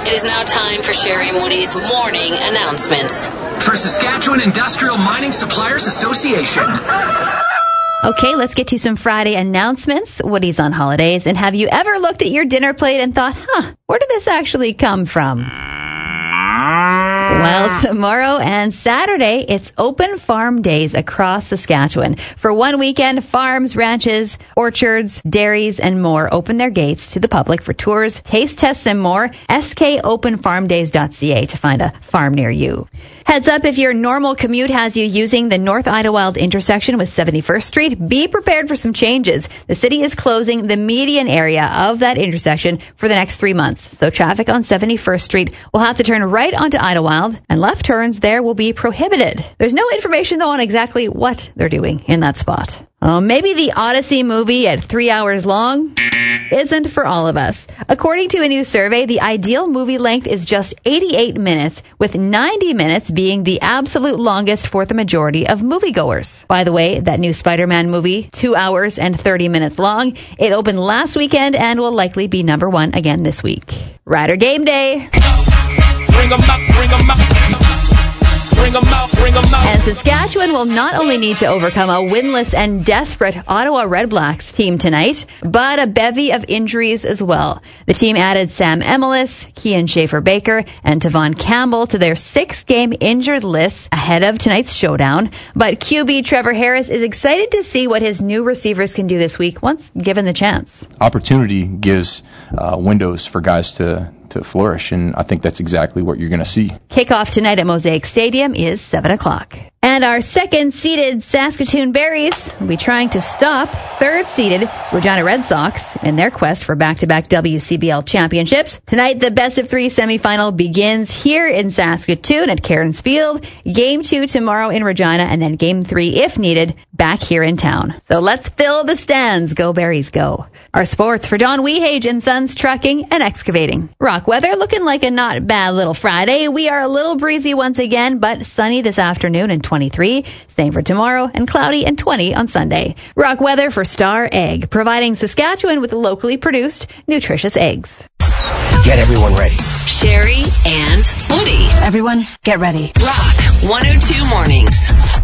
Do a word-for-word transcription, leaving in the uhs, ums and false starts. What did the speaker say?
It is now time for Sherry and Woody's morning announcements. For Saskatchewan Industrial Mining Suppliers Association. Okay, let's get to some Friday announcements. Woody's on holidays, and have you ever looked at your dinner plate and thought, huh, where did this actually come from? Well, tomorrow and Saturday, it's open farm days across Saskatchewan. For one weekend, farms, ranches, orchards, dairies, and more open their gates to the public for tours, taste tests, and more. S K open farm days dot c a to find a farm near you. Heads up, if your normal commute has you using the North Idyllwild intersection with seventy-first Street, be prepared for some changes. The city is closing the median area of that intersection for the next three months. So traffic on seventy-first Street will have to turn right onto Idyllwild, and left turns there will be prohibited. There's no information, though, on exactly what they're doing in that spot. Oh, maybe the Odyssey movie at three hours long isn't for all of us. According to a new survey, the ideal movie length is just eighty-eight minutes, with ninety minutes being the absolute longest for the majority of moviegoers. By the way, that new Spider-Man movie, two hours and thirty minutes long, it opened last weekend and will likely be number one again this week. Rider Game Day. Bring 'em up, bring 'em up. Bring 'em out, bring 'em out. And Saskatchewan will not only need to overcome a winless and desperate Ottawa Redblacks team tonight, but a bevy of injuries as well. The team added Sam Emelis, Kian Schaefer-Baker, and Tavon Campbell to their six-game injured list ahead of tonight's showdown. But Q B Trevor Harris is excited to see what his new receivers can do this week once given the chance. Opportunity gives uh, windows for guys to to flourish, and I think that's exactly what you're going to see. Kickoff tonight at Mosaic Stadium is seven o'clock. And our second-seeded Saskatoon Berries will be trying to stop third-seeded Regina Red Sox in their quest for back-to-back W C B L championships. Tonight, the best-of-three semifinal begins here in Saskatoon at Cairns Field. Game two tomorrow in Regina, and then game three, if needed, back here in town. So let's fill the stands. Go Berries, go. Our sports for Don Wehage and Sons Trucking and Excavating. Rock weather looking like a not bad little Friday. We are a little breezy once again, but sunny this afternoon and twenty-three. Same for tomorrow, and cloudy and twenty on Sunday. Rock weather for Star Egg, providing Saskatchewan with locally produced, nutritious eggs. Get everyone ready. Sherry and Woody. Everyone, get ready. Rock one oh two Mornings.